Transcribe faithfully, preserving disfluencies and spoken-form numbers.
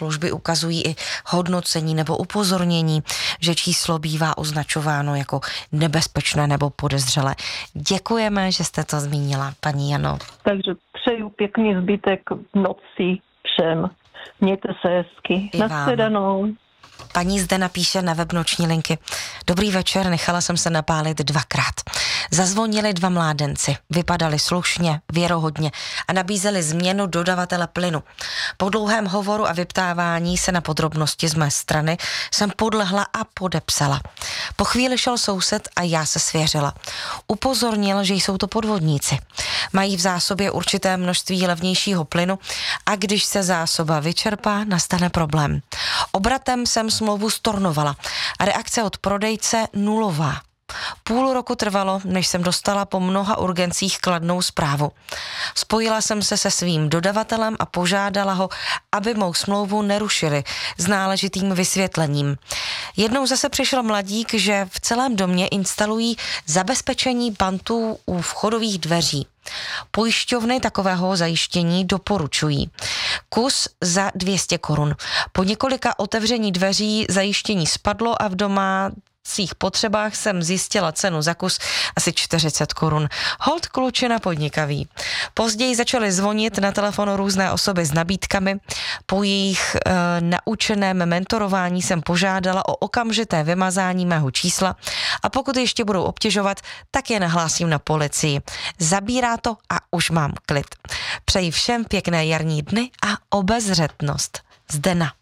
služby ukazují i hodnocení nebo upozornění, že číslo bývá označováno jako nebezpečné nebo podezřelé. Děkujeme, že jste to zmínila, paní Jano. Takže přeju pěkný zbytek noci všem. Mějte se hezky. Nashledanou. Paní zde napíše na web Noční linky. Dobrý večer, nechala jsem se napálit dvakrát. Zazvonili dva mládenci, vypadali slušně, věrohodně a nabízeli změnu dodavatele plynu. Po dlouhém hovoru a vyptávání se na podrobnosti z mé strany jsem podlehla a podepsala. Po chvíli šel soused a já se svěřila. Upozornil, že jsou to podvodníci. Mají v zásobě určité množství levnějšího plynu a když se zásoba vyčerpá, nastane problém. Obratem jsem smlouvu stornovala a reakce od prodejce nulová. Půl roku trvalo, než jsem dostala po mnoha urgencích kladnou zprávu. Spojila jsem se se svým dodavatelem a požádala ho, aby mou smlouvu nerušili s náležitým vysvětlením. Jednou zase přišel mladík, že v celém domě instalují zabezpečení pantů u vchodových dveří. Pojišťovny takového zajištění doporučují. Kus za dvě stě korun. Po několika otevření dveří zajištění spadlo a v domácích potřebách jsem zjistila cenu za kus asi čtyřicet korun. Holt klučina podnikavý. Později začaly zvonit na telefonu různé osoby s nabídkami. Po jejich e, naučeném mentorování jsem požádala o okamžité vymazání mého čísla a pokud ještě budou obtěžovat, tak je nahlásím na policii. Zabírá to a už mám klid. Přeji všem pěkné jarní dny a obezřetnost. Zdena.